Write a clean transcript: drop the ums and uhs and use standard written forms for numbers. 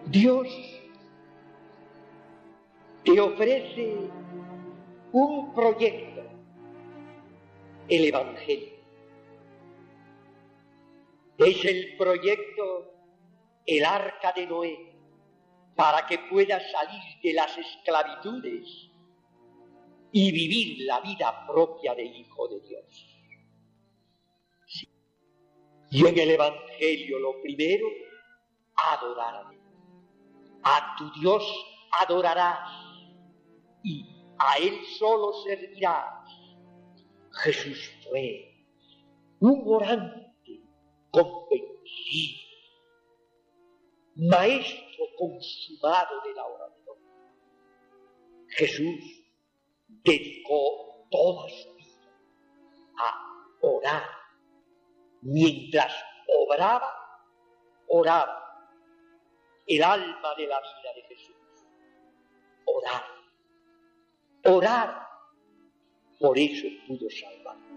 Dios te ofrece un proyecto, el Evangelio. Es el proyecto, el arca de Noé, para que puedas salir de las esclavitudes y vivir la vida propia de Hijo de Dios. Sí. Y en el Evangelio lo primero, adorar a Dios. A tu Dios adorarás y a Él solo servirás. Jesús fue un orante convencido, maestro consumado de la oración. Jesús dedicó toda su vida a orar. Mientras oraba. El alma de la vida de Jesús. Orar. Por eso pudo salvar.